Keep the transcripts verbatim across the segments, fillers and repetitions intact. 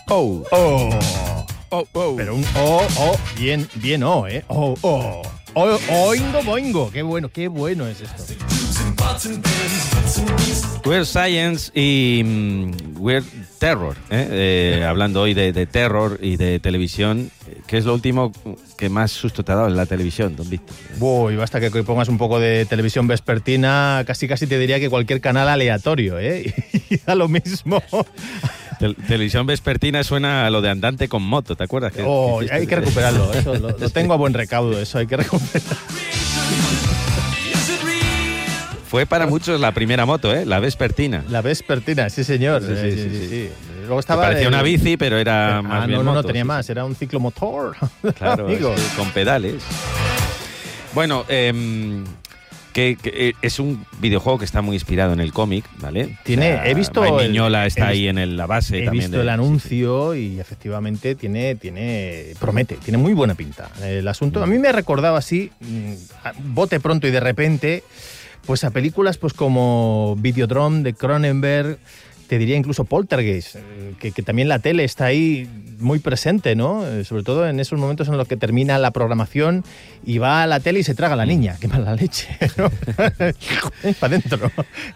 Oh. Oh. Oh, oh. Pero un oh, oh, bien, bien oh, ¿eh? Oh, oh. Oh, oingo, boingo. Qué bueno, qué bueno es esto. Weird Science y mm, Weird Terror, ¿eh? Eh, hablando hoy de, de terror y de televisión, ¿qué es lo último que más susto te ha dado en la televisión, don Víctor? Uy, basta que pongas un poco de televisión vespertina, casi casi te diría que cualquier canal aleatorio, ¿eh? Y da lo mismo. Tel- televisión vespertina suena a lo de andante con moto, ¿te acuerdas? Que Oh, hiciste? hay que recuperarlo, eso lo, lo tengo a buen recaudo, eso hay que recuperarlo. Fue para muchos la primera moto, ¿eh? La vespertina. La vespertina, sí señor. Sí, sí, Eh, sí, sí, sí. sí. Luego Que estaba parecía el- una bici, pero era Ah, más bien no, no, no moto, tenía sí, más, sí. era un ciclomotor. Claro, amigo. es- con pedales. Bueno, eh, que, que es un videojuego que está muy inspirado en el cómic, ¿vale? Tiene- O sea, he visto Mike el- Mignola está he ahí vis- en el- la base He también. visto de- el sí, anuncio y efectivamente tiene, tiene, promete, tiene muy buena pinta. El asunto a mí me ha recordado así, mm, a- bote pronto y de repente, pues a películas pues como Videodrome de Cronenberg, te diría incluso Poltergeist, eh, que, que también la tele está ahí muy presente, ¿no? Eh, Sobre todo en esos momentos en los que termina la programación y va a la tele y se traga a la niña. Qué mala leche, ¿no? Para adentro.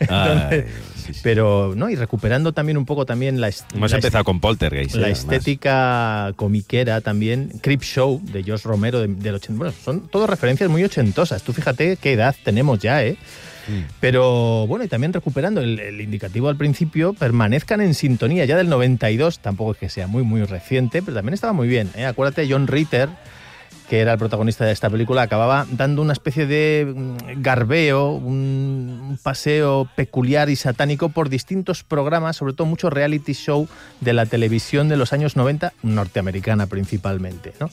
Ay, sí, sí. Pero, ¿no? Y recuperando también un poco también la, est- Hemos la empezado con Poltergeist. la ¿eh? estética comiquera también, Creep Show de Josh Romero de- del ochenta. Bueno, son todas referencias muy ochentosas. Tú fíjate qué edad tenemos ya, ¿eh? Mm. Pero bueno, y también recuperando el, el indicativo al principio, permanezcan en sintonía ya del noventa y dos, tampoco es que sea muy muy reciente, pero también estaba muy bien, ¿eh? Acuérdate, John Ritter, que era el protagonista de esta película, acababa dando una especie de mm, garbeo, un, un paseo peculiar y satánico por distintos programas, sobre todo mucho reality show de la televisión de los años noventa, norteamericana principalmente, ¿no?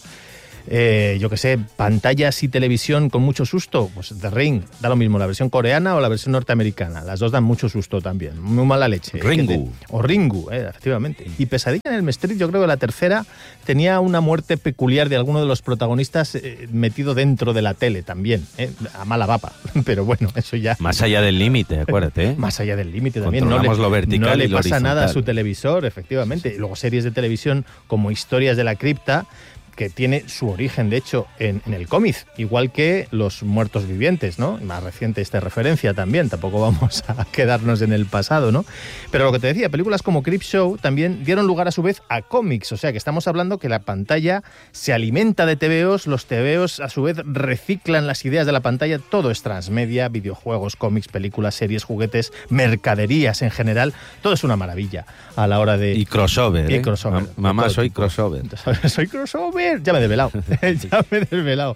Eh, yo qué sé, pantallas y televisión con mucho susto, pues The Ring, da lo mismo la versión coreana o la versión norteamericana, las dos dan mucho susto también, muy mala leche. Ringu. O Ringu, eh, efectivamente. Y Pesadilla en el Street, yo creo que la tercera tenía una muerte peculiar de alguno de los protagonistas eh, metido dentro de la tele también, eh, a mala baba, pero bueno, eso ya... Más allá del límite, acuérdate. ¿eh? Más allá del límite también. No le, Controlamos lo vertical no le y lo pasa nada a horizontal. su televisor, efectivamente. Y luego series de televisión como Historias de la Cripta, que tiene su origen, de hecho, en, en el cómic, igual que Los Muertos Vivientes, ¿no? Más reciente esta referencia también, tampoco vamos a quedarnos en el pasado, ¿no? Pero lo que te decía, películas como Creepshow también dieron lugar a su vez a cómics, o sea que estamos hablando que la pantalla se alimenta de tebeos, los tebeos a su vez reciclan las ideas de la pantalla, todo es transmedia, videojuegos, cómics, películas, series, juguetes, mercaderías en general, todo es una maravilla a la hora de... Y crossover. Y ¿eh? crossover. Ma- Mamá, De todo soy tipo. crossover. Soy crossover. Ya me he desvelado. ya me he desvelado.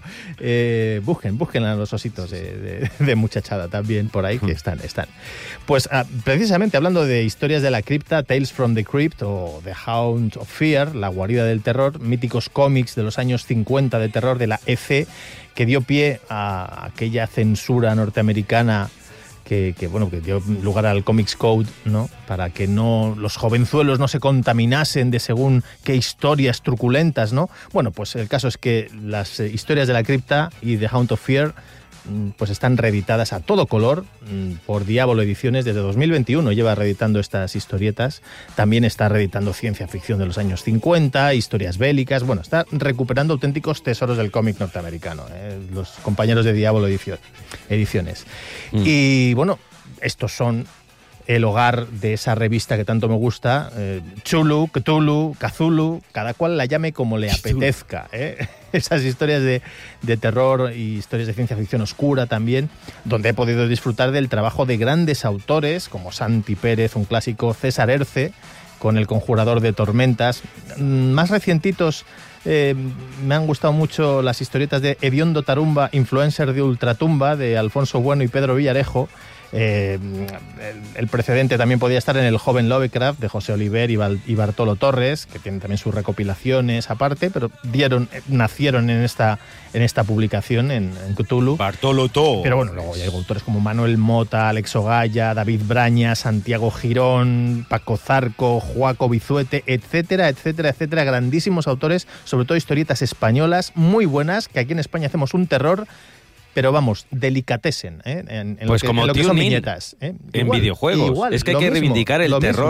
Eh, busquen, busquen a los ositos de, de, de muchachada también por ahí, que están, están. Pues ah, precisamente hablando de historias de la cripta, Tales from the Crypt o The Hound of Fear, la guarida del terror, míticos cómics de los años cincuenta de terror de la E C, que dio pie a aquella censura norteamericana que, que, bueno, que dio lugar al Comics Code, ¿no? Para que no los jovenzuelos no se contaminasen de según qué historias truculentas, ¿no? Bueno, pues el caso es que las eh, historias de la cripta y The Hound of Fear pues están reeditadas a todo color por Diablo Ediciones desde dos mil veintiuno. Lleva reeditando estas historietas. También está reeditando ciencia ficción de los años cincuenta, historias bélicas. Bueno, está recuperando auténticos tesoros del cómic norteamericano, ¿eh? Los compañeros de Diablo Ediciones. Mm. Y bueno, estos son el hogar de esa revista que tanto me gusta, eh, Chulu, Cthulhu, Cthulhu, cada cual la llame como le apetezca, ¿eh? Esas historias de, de terror y historias de ciencia ficción oscura también, donde he podido disfrutar del trabajo de grandes autores como Santi Pérez, un clásico, César Herce, con El Conjurador de Tormentas. Más recientitos, eh, me han gustado mucho las historietas de Hediondo Tarumba, influencer de Ultratumba, de Alfonso Bueno y Pedro Villarejo. Eh, el, el precedente también podía estar en El Joven Lovecraft de José Oliver y, Val, y Bartolo Torres, que tienen también sus recopilaciones aparte, pero dieron, nacieron en esta, en esta publicación en, en Cthulhu. Bartolo Torres. Pero bueno, luego ya hay autores como Manuel Mota, Alex Ogaya, David Braña, Santiago Girón, Paco Zarco, Joaco Bizuete, etcétera, etcétera, etcétera. Grandísimos autores, sobre todo historietas españolas muy buenas, que aquí en España hacemos un terror. Pero vamos, delicatessen, ¿eh? En, en pues lo que, como en lo que son Tune In viñetas, ¿eh? en Igual, videojuegos. igual, es que hay lo que mismo, reivindicar el lo terror mismo.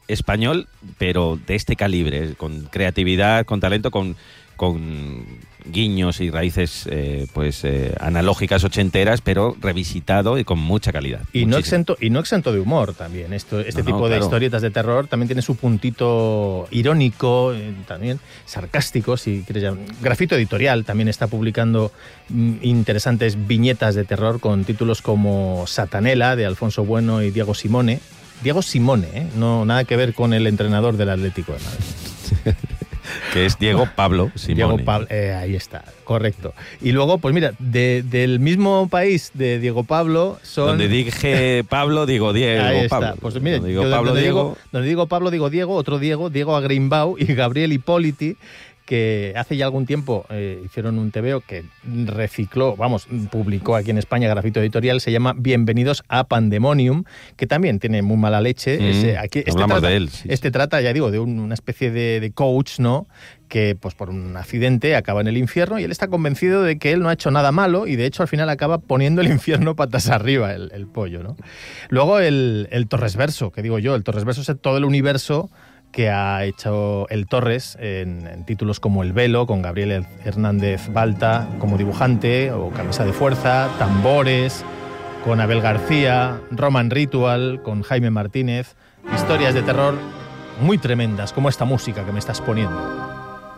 español, pero de este calibre, con creatividad, con talento, con, con guiños y raíces eh, pues eh, analógicas ochenteras, pero revisitado y con mucha calidad. Y no, exento, y no exento de humor también. Esto, este no, tipo no, de claro. historietas de terror también tiene su puntito irónico, eh, también sarcástico, si quieres llamar. Grafito Editorial también está publicando mm, interesantes viñetas de terror con títulos como Satanela, de Alfonso Bueno y Diego Simone. Diego Simone, ¿eh? No, nada que ver con el entrenador del Atlético de Madrid. Que es Diego Pablo Simone. Diego Pablo, eh, ahí está, correcto. Y luego, pues mira, de, del mismo país de Diego Pablo son... Donde dije Pablo, digo Diego ahí está. Pablo. Pues mira, donde digo Pablo, donde Diego... Digo, donde digo Pablo, digo Diego, otro Diego, Diego Agrimbau y Gabriel Hipóliti, que hace ya algún tiempo eh, hicieron un tebeo que recicló, vamos, publicó aquí en España Grafito Editorial, se llama Bienvenidos a Pandemonium, que también tiene muy mala leche. Mm, Ese, aquí, este hablamos trata, de él. Sí, este sí. trata, ya digo, de un, una especie de, de coach, ¿no?, que pues por un accidente acaba en el infierno y él está convencido de que él no ha hecho nada malo y de hecho al final acaba poniendo el infierno patas arriba, el, el pollo, ¿no? Luego el, el Torresverso, que digo yo, el Torresverso es todo el universo que ha hecho el Torres en, en títulos como El Velo, con Gabriel Hernández Balta como dibujante, o Camisa de Fuerza, Tambores, con Abel García, Roman Ritual, con Jaime Martínez, historias de terror muy tremendas, como esta música que me estás poniendo.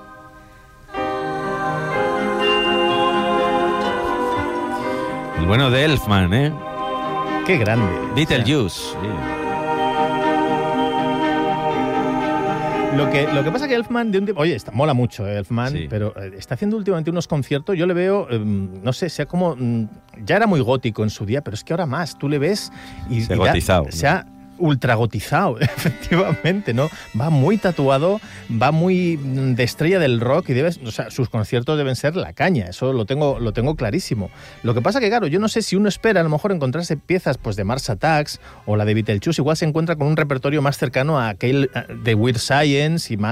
El bueno de Elfman, ¿eh? Qué grande. Beetlejuice. O sea, sí. Lo que, lo que pasa que Elfman de un tiempo... Oye, está, mola mucho eh, Elfman, sí. pero eh, está haciendo últimamente unos conciertos. Yo le veo, eh, no sé, sea como... Mm, ya era muy gótico en su día, pero es que ahora más. Tú le ves y... Se ha y gotizado. Da, se ha ultragotizado, efectivamente, ¿no? Va muy tatuado, va muy de estrella del rock y debes, o sea, sus conciertos deben ser la caña, eso lo tengo, lo tengo clarísimo. Lo que pasa que, claro, yo no sé si uno espera a lo mejor encontrarse piezas pues de Mars Attacks o la de Beetlejuice, igual se encuentra con un repertorio más cercano a aquel de Weird Science y más